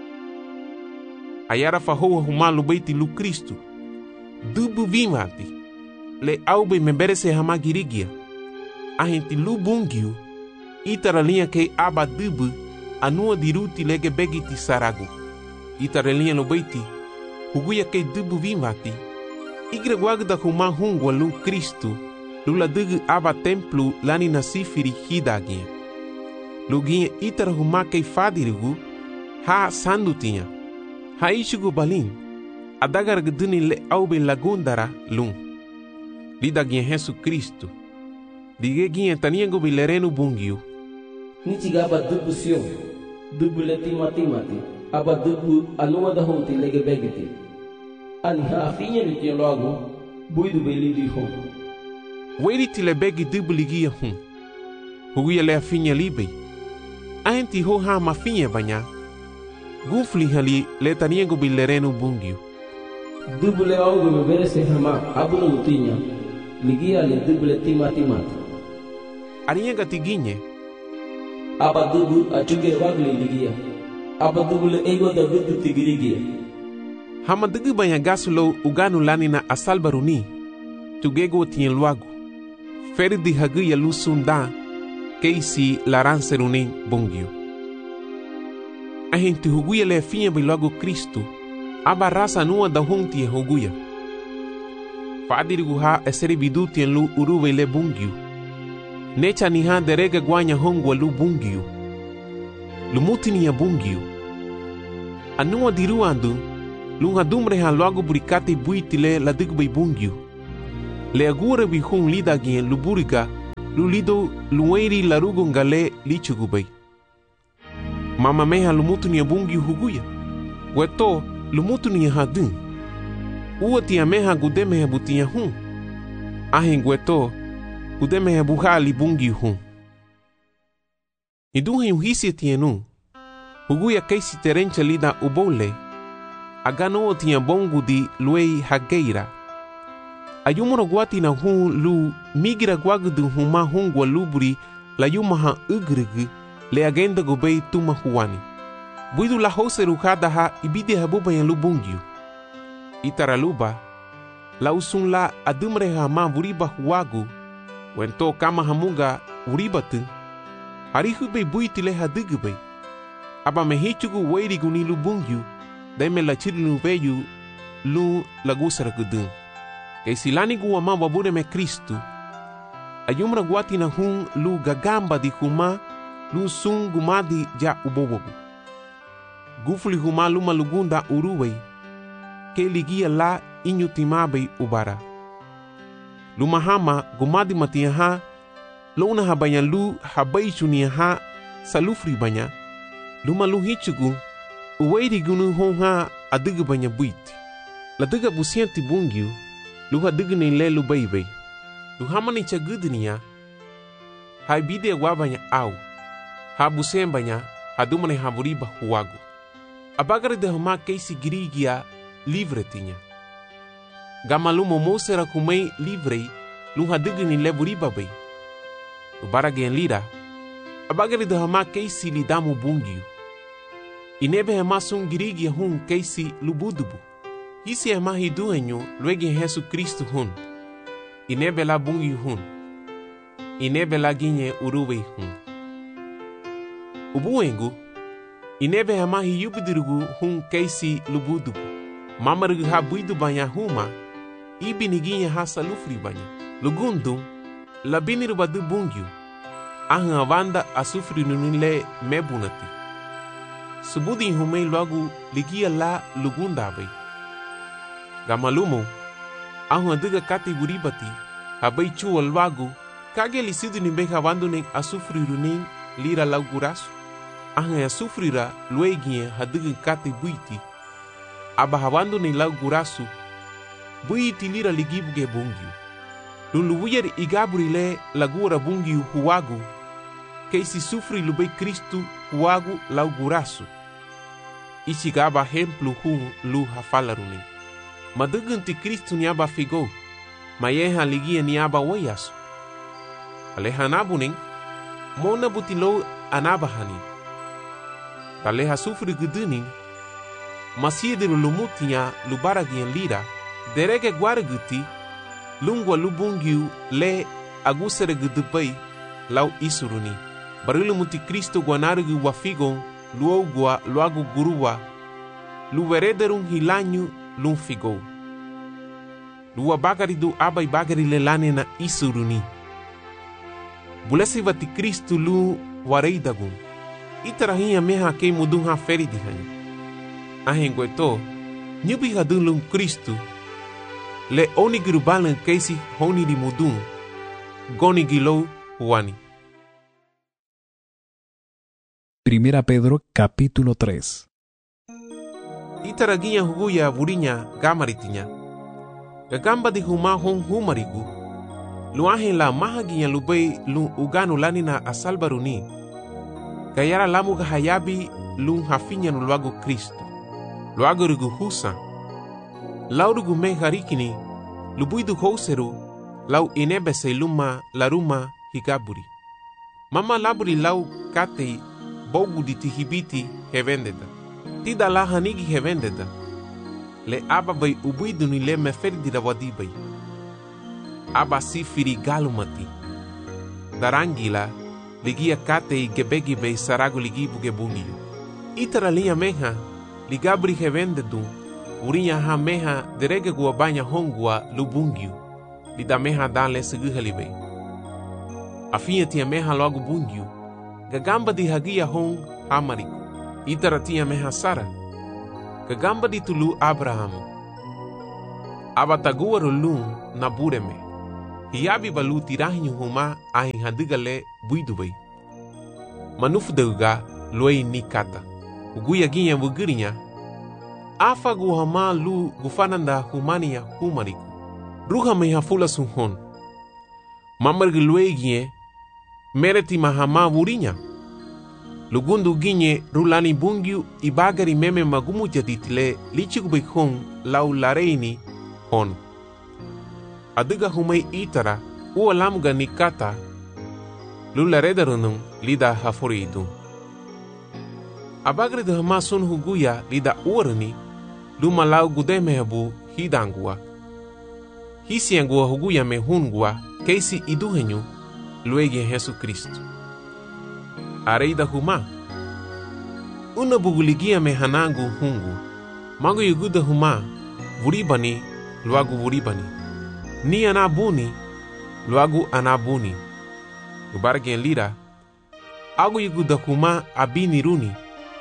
Ayara fahoa humalu beiti lu Kristu dubu vimati. Le aube memberese hama girigia. Ahenti lu bungiu, itara linha ke aba dubu, anua diruti lege begiti saragu. Itara linha lo beiti, huguya ke dubu vimati. Igre guagda huma hungwa lu Kristu, lula dugu aba templu lani nasifiri hidagia. Luginha itara huma ke fadirigu, ha sandutinha. Ha ishugu balin, adagar gduni le aube lagundara lung. Lida gien Yesu Kristu. Dige gien taniengo bilerenu bungiu. Nichiga aba dubu sio. Dubu leti mati mati. Aba dubu anua da honti lege begiti. Ani hafinya litio logo. Buidu belidi hon. Weri tile begi dubu ligia hun. Huguya le afinya libe. Ahenti ho ha mafinya banya. Gufli hali le taniengo bilerenu bungiu. Dubu le augo me verese hama abunu utinya. Ligia le duble tima timati. Arienga tiginye. Aba dubu achuge wagli ligia. Aba duble ego da dubu tigirigia. Hama dugu banya gasulo uganu lani na asalbaruni. Tugego tien luagu. Ferdi hagu ya lusunda. Keisi laranseruni bungyu. Ahenti huguya le finha bilogo Kristu. Aba rasa nua da honti huguya. Fadirigu ha eseri biduti en lu uruwe le bungiu. Necha ni ha derega guanya hongwa lu bungiu. Lumuti ni ya bungiu. Anua diruandu, lu hadumre ha loago burikate buitile la digbe bungiu. le agura bi hun lida gien luburiga lu lido lueri larugo ngale lichugubay. Mama meha lumutu ni bungi huguya. Weto lumutu ni hadun. Ua tia meha gudeme butia hun. Ahin weto gudeme buha li bungi hun. Idunha uhisi tienu. Huguya kaisi terencha lida ubole. Agano tia bongu di luei hageira. Ayumoro guati na hun lu migira guagdu huma hun gua luburi la yumaha ugrigi le agenda gobei tuma huani. Buidu la hose rujada ha ibide habuba yan lubungyu. Itaraluba la usun la adumre hama vuriba huagu wento kama hamunga uribatu harihube buiti le hadugube. Aba mehichugu weirigu ni lubungyu daime la chirilu veyu lu lagusara gudun. Kay silani guwa ma wabure me Kristu. Ayumra guati na hun lu gagamba di huma lu sun gumadi ja ubobogu. Gufuli huma luma lugunda uruwei. Ke ligia la inyutimabe ubara. Luma hama gumadi matia ha luna habanya lu habai chunia ha salufri banya. Luma lu hichugu uweiri gunu hon ha adugu banya buiti. La duga busianti bungyu luha digni le lu baybay. Luhama ni chagudniya. Hai bide wabanya au. Ha busembanya hadumane haburiba huagu. Abagari de hama keisi girigia livre tinya. Gamalumo mosera kumei livre luha digni le buriba bay. Ubara gen lira. Abagari de hama keisi lidamu bungiu. Inebe hama sun girigia hun keisi lubudubu. Hisi ema hiduenyo luegi Yesu Kristu hun. Inebe la bungi hun. Inebe la ginye uruwe hun. Ubuengu. Inebe ema hiyubidirugu hun keisi lubudubu. Mamarigu ha buidu banya huma. Ibi ni ginye ha salufri banya. Lugundu. La biniru badu bungyu. Ahan avanda asufri nunile mebunati. Subudi humei logu ligia la lugunda bay. Gamalumo, ahu adiga kati buribati, habai chu alwagu, kage lisidu ni beka wanduning asufriru ning lira laugurasu. Ahu asufrira luegie hadiga kati buiti, aba hawandu ni laugurasu, buiti lira ligibuge bungiu. Luluwyer igaburi le lagura bungiu huwagu, keisi sufri lube Kristu huwagu laugurasu. Ichigaba hemplu hu lu hafalaruning. Madugunti Kristu niaba figo, mayeha ligia niaba wayasu. Aleha nabuning, mona butilo anabahani. Aleha sufri guduning, masiediru lumutinya lubaragian lira, derege guaraguti, lungwa lubungiu le agusere gudupai, lau isuruni. Barilumuti Kristu guanarugu wafigon, luogua luagu guruwa, luverederung hilanyu lum figo. Lua bagari du abai bagari lelane na isuruni. Bulesi vati Kristu lu wareidagun. Itarahinha meha kei mudun ha feri dihani. Ahengweto, nyubi hadun lum Kristu. Le onigiru balan keisi honi di mudun. Goni gilo huani. Primera Pedro capítulo tres. Itaraginya huguya vurinya gamaritinya. Gagamba di huma hon humarigu. Luahin la mahaginya lubei lu uganu lanina asalbaruni. Gayara lamu gahayabi lu hafinya nuluago Kristu. Luago rigu husa. Laurugu me harikini. Lubuidu houseru. Lau inebese luma laruma higaburi. Mama laburi lau kate bogu di tihibiti hevendeda. Tida la hanigi hevendeda. Le aba bai ubuidu ni le meferdi da wadibai. Aba sifiri galumati. Darangila ligia kate i gebegi bei sarago ligibu gebungiu. Itara linha meha ligabri hevendedu. Urinya ha meha derege guabanya hongua lubungiu. Lida meha dale seguhalibei. Afinha tia meha logo bungiu. Gagamba di hagia hong hamariku. Itara tia meha Sara. Gagamba di tulu Abraham. Abatagua rulun na bureme. hiabi balu tirahinyu huma ahin hadigale buidubay. Manuf deuga luay ni kata. Uguya ginya bugirinya. Afa guhama lu gufananda humania humariku. Ruha mehafula sunhon. Mamar luay gie mereti mahama wurinya. Lugundu ginye rulani bungyu ibagari meme magumu jaditile lichikubay hon lau lareini hon. Adiga humay itara ualamuga ni kata lularedarunung lida hafuridu. Abagri de hama sun huguya lida uarani luma lau gudemehabu hidangua. Hisiangua huguya me hungua keisi iduhenyu luegi Jesu Kristo. Areida huma una buguligia me hanangu hungu mago yuguda huma vuribani luagu vuribani ni anabuni luagu anabuni ubargen lira agu yuguda huma abini runi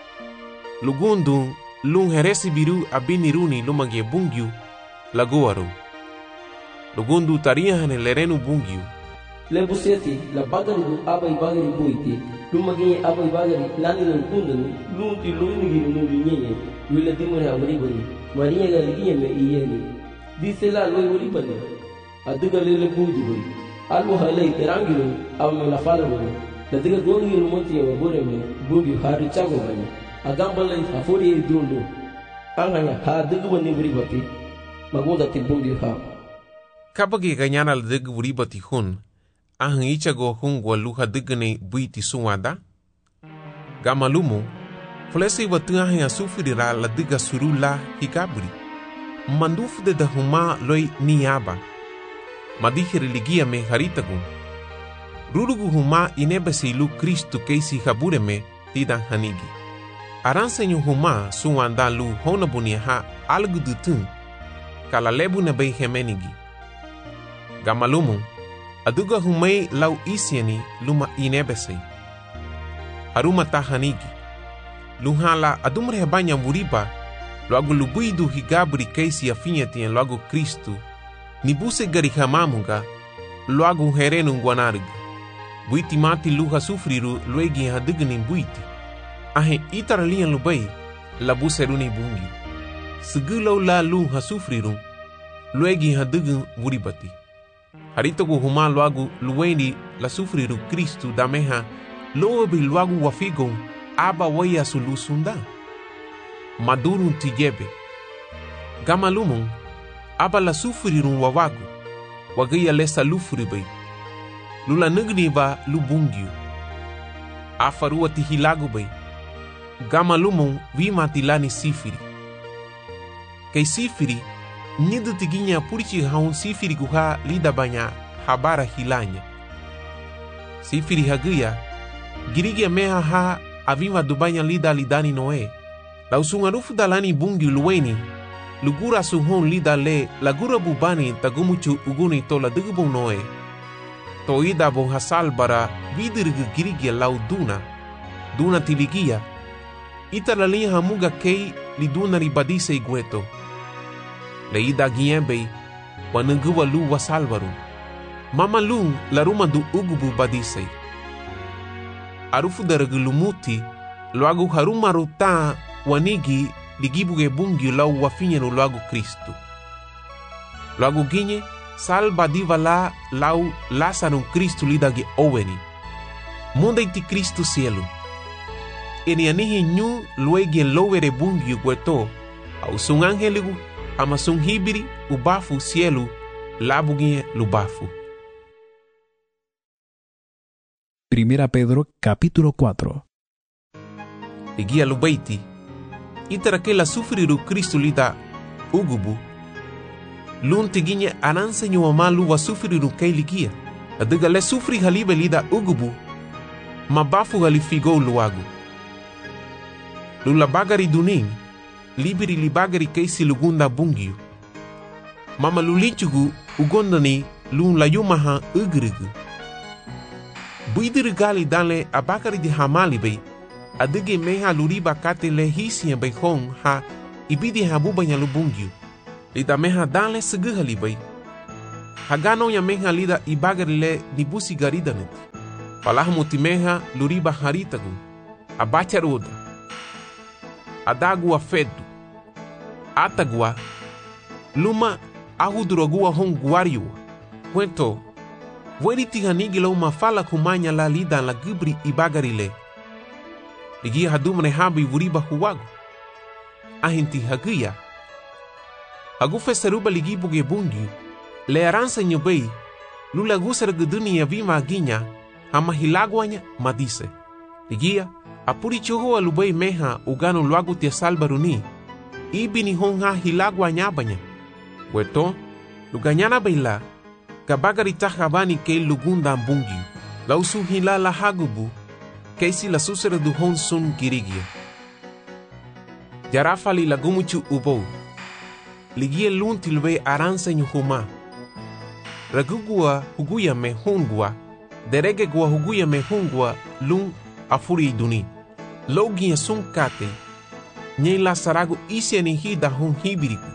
lugundu lung heresi biru abini runi lumage bungyu laguaru lugundu taria hane lerenu bungyu Lebuseti la bagari du abai bagari buiti lumagi abai bagari nani nan kundani lunti luni giru nu nyenye wila dimore abribani mariya galiye me iyeni disela loy wulibani aduga lele buji bari alu halai terangiru amme la fala bari dadiga gongi rumonti ya bore me bugi hari chago bani agambala afori dundu anganya ha duga bani bribati magunda ti bugi ha kabagi ganyana la duga bribati hun ahang ichago hungwa luha digane buiti suwada gamalumu flesi watu ahang asufirira la diga surula hikabri mandufu de dahuma loi niaba madihi religia me haritagu rurugu huma inebasi lu Kristu keisi habure me tidan hanigi aransenyu huma suwanda lu honabunia ha algudutun kala lebu na bei hemenigi gamalumu aduga humay lau isiani luma inebesay. Haruma tahanigi. Luhala adumre hebanya muriba loagu lubuidu higabri keisi afinyati en loagu Kristu nibuse gari hamamunga loagu herenu nguanarga. Buiti mati luha sufriru luegi hadigani buiti. Ahe itaralian lubay labuse runi bungi. Segulau la luha sufriru luegi hadigan muribati. Haritagu huma luagu luweni la sufriru Kristu dameha lobi luagu wafigon aba waya sulusunda. Madurun tijebe. Gamalumon aba la sufriru wawagu wagaya lesa lufribay. Lula nagni ba lubungyu. Afarua tihilagu bay. Gamalumon vima tilani sifiri. Kay sifiri nidu tiginya purichi haun sifiri guha lida banya habara hilanya. Sifiri haguya girigia meha ha avima dubanya lida lidani noe. La usungarufu dalani bungi luweni lugura suhon lida le lagura bubani tagumuchu uguni tola digubun noe. Toida bon hasal bara vidirgu girigia lau duna duna tiligia italali hamuga kei liduna ribadise igueto. Leida giembei wanunguwa lu wasalvaru. Mama lu laruma du ugubu badisei. Arufu daragulumuti luagu haruma ruta wanigi ligibuge bungi lau wafinyenu luagu Kristu. Luagu ginye salba diva la lau lasanum Kristu lidagi oweni. Munda iti Kristu cielo. Eni anihi nyu luegi lowere bungi gueto au sung angeligu ama sung hibiri ubafu cielo labugie lubafu. Primera Pedro capítulo cuatro. Ligia lubaiti itara que la sufriru Kristu lida ugubu lun tiginya ananse nyuama luwa sufriru kay ligia adiga le sufri halibe lida ugubu mabafu halifigo luagu lula bagari duning libiri li bagari kay silugunda bungiu mama lulichugu ugondani lun layumaha ugrigu buidiri gali dale abakari di hamali bay adige meha luriba kate le hisi bay hong ha ibidi habuba nya lubungyu lida meha dale seguhali bay hagano ya meha lida ibagari le nibusi garidanit. Palah mutimeha luriba haritagu. Abacharuda. Adagua fedu. Atagua. Luma ahudurogua hon guariua. Cuento. Weri tiganigi lo mafala kumanya la lida la gubri ibagari le. Ligi hadumre habi vuriba huwagu. Ahinti hagia. Hagu fesaruba ligi buge bungi. Le aransa nyobei. Lula gusara guduni ya vima aginya. Hama hilagwanya madise. Ligia. Apuri choho alubei meha ugano luagu tia salbaruni. Ibi ni honga hilagwanya banya. Weto. Luganyana beila. Kabagari tahabani ke lugunda bungi. Lausu hilala hagubu. Keisi la susere du hon sun girigia. Jarafali lagumuchu ubou. Ligia lunti lube aransa nyuhuma. Ragugua huguya me hungua. Derege gua huguya me hungua lung afuri duni. Logia sun kate. Nye la saragu isia ni hida hon hibiriku.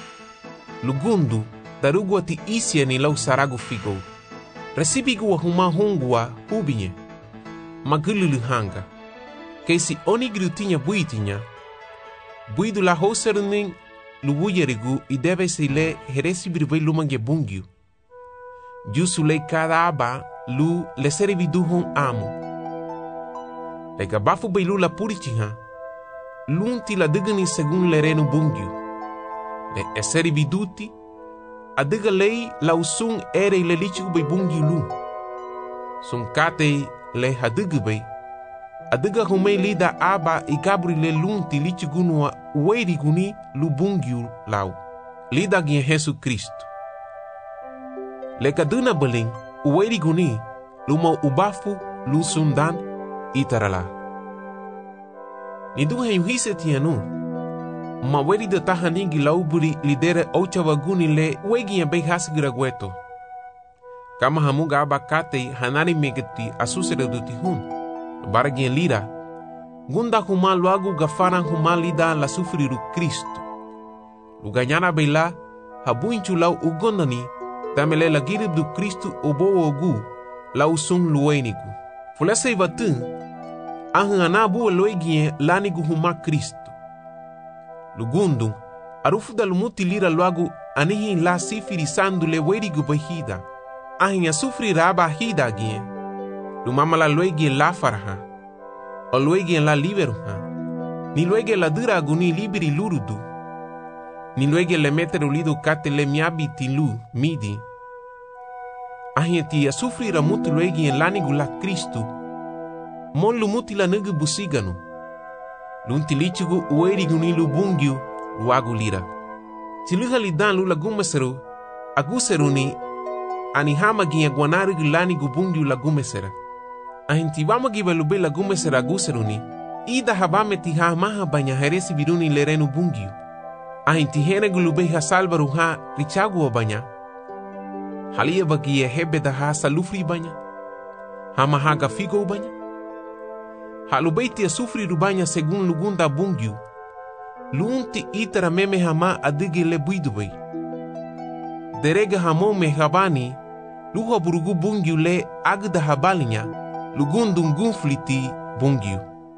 Lugundu darugua ti isia ni lau saragu figo. Resibigua huma hungua hubinye. Magululu hanga. Keisi onigru tinya buitinya. Buidu la hoseruning lubuyerigu i deve se le heresi birvei lumange bungiu. Jusu le cada aba lu le serividu hon amo. Le gabafu beilu la purichiha. Lunti la digani segun le renu bungiu. Le eserividuti. Adiga lei la usung ere le lichigu bei bungiu lu. Sun kate le hadigu bei. Adiga humei lida aba i gabri le lunti lichigunua ueri guni lu bungiu lau. Lida gien Jesu Cristo. Le kaduna beling ueri guni luma ubafu lu sundan itarala. Nidu hayuhise tianu. Maweri de tahaningi lauburi lidere ochawa guni le uegi ya bei hasigira gueto. Kama hamuga aba kate hanari megeti asusere duti hun. Baragien lira. Gunda huma luagu gafaran huma lida la sufriru Cristo. Luganyana beila habuinchu lau ugondani tamele la girib du Cristo obo ogu la usung luenigu. Fulese ivatun ahan anabu loigien lanigu huma Cristo. Lugundung arufu da lumuti lira luagu anihi la sifiri sandu le werigu bahida. Ahin ya sufri raba hida gien. Lumama la loigien la farha. O loigien la liberuha. Ni loigien la dura aguni liberi lurudu. Ni luego le meter ulido kate le miabi tilu midi. Ahieti a sufrir a mutu luego en lanigu la Cristo. Mon lu muti la nugu busiganu. Lunti lichugu ueri guni lu bungiu luagu lira. Tiluha li dan lu la gumeseru. Aguseruni anihama gia guanarigu lanigu bungiu la gumesera. Ahinti vama giba lube la gumesera aguseruni. Ida habame tiha maha banya heresi viruni lerenu bungiu. Ahinti hene gulube ha salvaru ha richagu banya. Halia bagia hebe da ha salufri banya. Hama haga figo banya. Halubeiti a sufri rubanya segun lugunda bungiu. Lunti itara meme hama adige le buidubei. Derega hamo me habani. Luha burugu bungiu le agda habalinya. Lugundum gunfliti bungiu.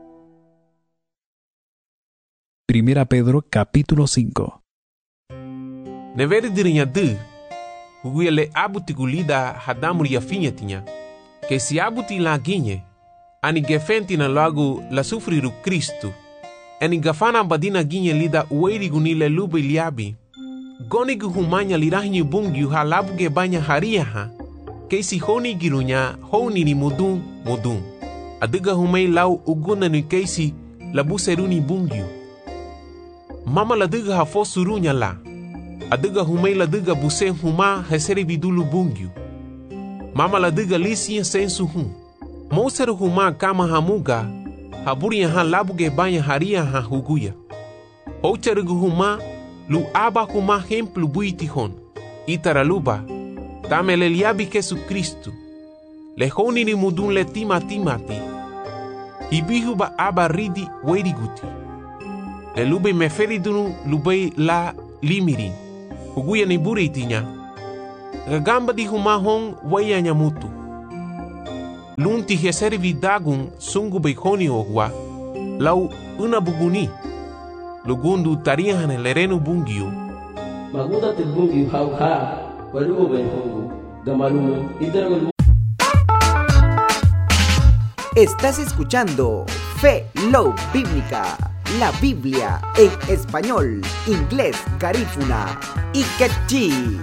Primera Pedro capítulo cinco. Neveri dirinya de. Huguia le abuti gulida hadamuri ya finha tinha. Que se abuti la guinhe. Ani gefenti na lagu la sufriru Cristo. Ani gafana badina guinhe lida ueri gunile lube liabi. Gonigu humanya lirahinyu bungiu ha labuge banya haria ha. Que si honi girunya honi ni mudum mudum. Adiga humei lau uguna ni keisi labuseruni bungiu. Mama la diga ha fosurunya la. Adiga humei la diga busen huma heseri vidulu bungiu. Mama la diga lisia sensu hum. Moseru huma kama hamuga. Haburia ha labuge banya haria ha huguya. Hocherugu huma lu aba huma hemplu buiti hon. Itaraluba. Tamele liabi Jesu Cristo. Le honi ni mudun le tima timati. Hibihuba aba ridi weriguti. Le lube me feridunu lube la limiri. Huguya ni buritinya. gagamba di humahong waya nyamutu. Lunti heseri vidagun sungu beikoni ogwa, lau una buguni. Lugundu tarihan lerenu bungiu. Maguda te bungiu hau ha, walugo ben hongo, gamalumo, idarago. Estás escuchando Fe Love Bíblica, la Biblia en español, inglés, garífuna y quechí.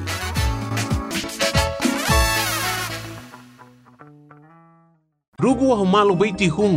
Rugu wa humalo beiti hungu.